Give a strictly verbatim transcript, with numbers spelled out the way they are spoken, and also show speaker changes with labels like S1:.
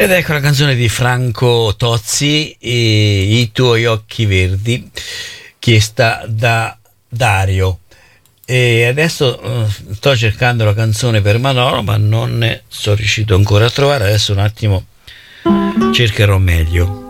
S1: Ed ecco la canzone di Franco Tozzi, e I tuoi occhi verdi, chiesta da Dario. E adesso eh, sto cercando la canzone per Manolo, ma non ne sono riuscito ancora a trovare. Adesso un attimo cercherò meglio.